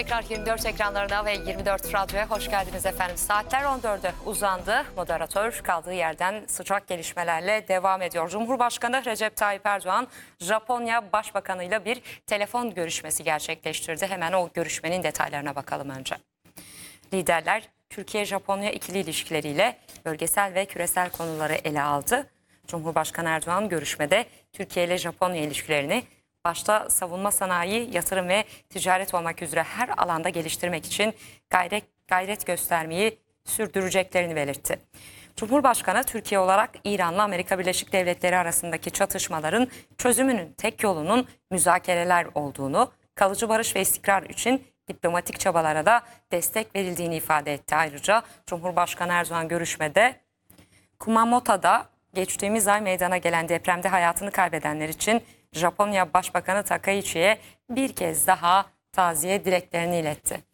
Tekrar 24 ekranlarına ve 24 Radyo'ya hoş geldiniz efendim. Saatler 14'e uzandı. Moderatör kaldığı yerden sıcak gelişmelerle devam ediyor. Cumhurbaşkanı Recep Tayyip Erdoğan, Japonya Başbakanı ile bir telefon görüşmesi gerçekleştirdi. Hemen o görüşmenin detaylarına bakalım önce. Liderler Türkiye-Japonya ikili ilişkileriyle bölgesel ve küresel konuları ele aldı. Cumhurbaşkanı Erdoğan görüşmede Türkiye ile Japonya ilişkilerini başta savunma sanayi, yatırım ve ticaret olmak üzere her alanda geliştirmek için gayret göstermeyi sürdüreceklerini belirtti. Cumhurbaşkanı Türkiye olarak İran'la Amerika Birleşik Devletleri arasındaki çatışmaların çözümünün tek yolunun müzakereler olduğunu, kalıcı barış ve istikrar için diplomatik çabalara da destek verildiğini ifade etti. Ayrıca Cumhurbaşkanı Erdoğan görüşmede Kumamoto'da geçtiğimiz ay meydana gelen depremde hayatını kaybedenler için Japonya Başbakanı Takaichi'ye bir kez daha taziye dileklerini iletti.